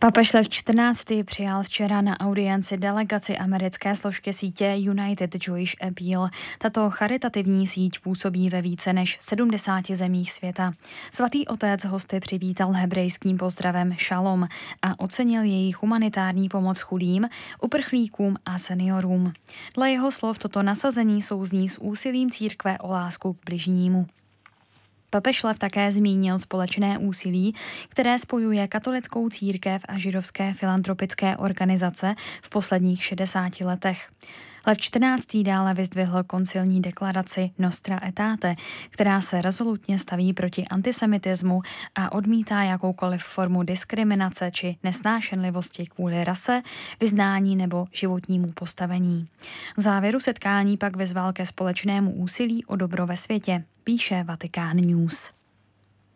Papež Lev XIV. Přijal včera na audienci delegaci americké složky sítě United Jewish Appeal. Tato charitativní síť působí ve více než 70 zemích světa. Svatý otec hosty přivítal hebrejským pozdravem Šalom a ocenil jejich humanitární pomoc chudým, uprchlíkům a seniorům. Dle jeho slov toto nasazení souzní s úsilím církve o lásku k bližnímu. Papež Lev také zmínil společné úsilí, které spojuje katolickou církev a židovské filantropické organizace v posledních 60 letech. Lev XIV. Dále vyzdvihl koncilní deklaraci Nostra Aetate, která se rezolutně staví proti antisemitismu a odmítá jakoukoliv formu diskriminace či nesnášenlivosti kvůli rase, vyznání nebo životnímu postavení. V závěru setkání pak vyzval ke společnému úsilí o dobro ve světě, píše Vatikán News.